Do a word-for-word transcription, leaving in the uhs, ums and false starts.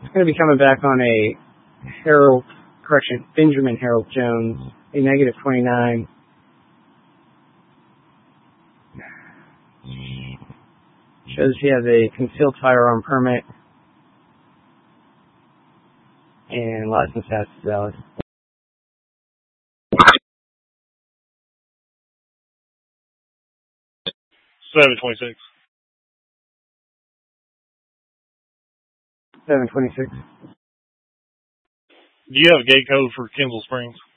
It's going to be coming back on a Harold, correction, Benjamin Harold Jones, a negative twenty-nine. Shows he has a concealed firearm permit and license has valid. seven twenty-six. seven twenty-six. Do you have a gate code for Kinsel Springs?